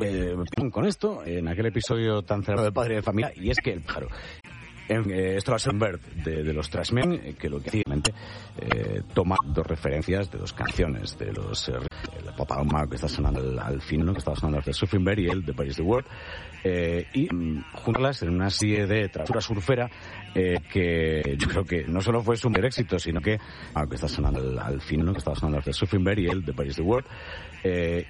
con esto, en aquel episodio tan cerrado del Padre de Familia, y es que el pájaro... esto va a ser un Bird de los Trashmen, que lo que hacía toma dos referencias de dos canciones de los el Papa Oma, que está sonando al fin, ¿no? Que estaba sonando de Surfing Bird, y el de Paris the World, y juntarlas en una serie de travesura surfera que yo creo que no solo fue su mayor éxito, sino que está sonando al fin, ¿no? Que estaba sonando de Surfing Bird, y el de Paris the World,